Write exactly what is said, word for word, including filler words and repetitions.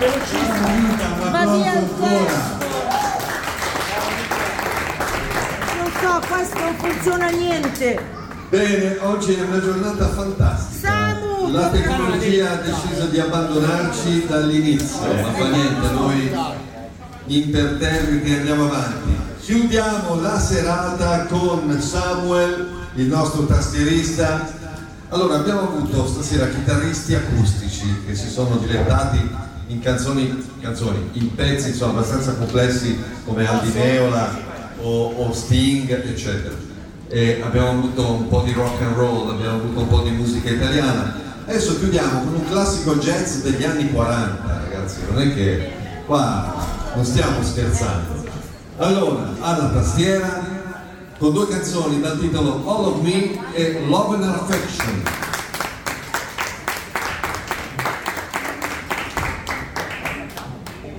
velocissimo. Va via il tempo. Non so, questo non funziona niente. Bene, oggi è una giornata fantastica. Samu, la tecnologia ha deciso di abbandonarci dall'inizio, ma fa niente, noi imperterriti andiamo avanti. Chiudiamo la serata con Samuel, il nostro tastierista. Allora, abbiamo avuto stasera chitarristi acustici che si sono dilettati in canzoni, canzoni, in pezzi insomma, abbastanza complessi come Aldi Meola o, o Sting, eccetera. E abbiamo avuto un po' di rock and roll, abbiamo avuto un po' di musica italiana. Adesso chiudiamo con un classico jazz degli anni quaranta, ragazzi, non è che qua non stiamo scherzando. Allora, alla tastiera con due canzoni dal titolo All of Me e Love and Affection.